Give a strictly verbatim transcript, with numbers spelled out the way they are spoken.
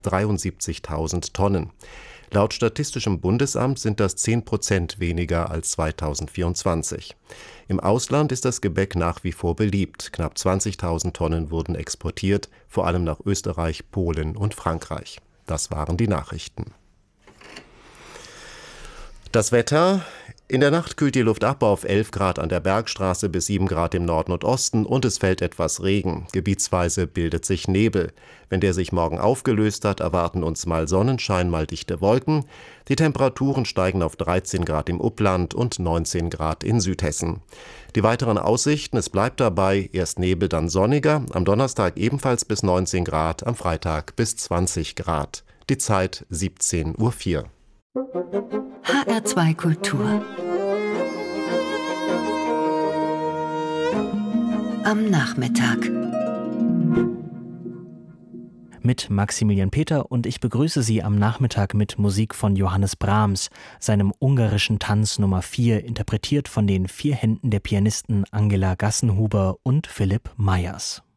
dreiundsiebzigtausend Tonnen. Laut Statistischem Bundesamt sind das zehn Prozent weniger als zweitausendvierundzwanzig. Im Ausland ist das Gebäck nach wie vor beliebt. Knapp zwanzigtausend Tonnen wurden exportiert, vor allem nach Österreich, Polen und Frankreich. Das waren die Nachrichten. Das Wetter: In der Nacht kühlt die Luft ab auf elf Grad an der Bergstraße bis sieben Grad im Norden und Osten und es fällt etwas Regen. Gebietsweise bildet sich Nebel. Wenn der sich morgen aufgelöst hat, erwarten uns mal Sonnenschein, mal dichte Wolken. Die Temperaturen steigen auf dreizehn Grad im Upland und neunzehn Grad in Südhessen. Die weiteren Aussichten: Es bleibt dabei, erst Nebel, dann sonniger. Am Donnerstag ebenfalls bis neunzehn Grad, am Freitag bis zwanzig Grad. Die Zeit siebzehn Uhr vier. H R zwei Kultur am Nachmittag mit Maximilian Peter, und ich begrüße Sie am Nachmittag mit Musik von Johannes Brahms, seinem ungarischen Tanz Nummer vier, interpretiert von den vier Händen der Pianisten Angela Gassenhuber und Philipp Meyers.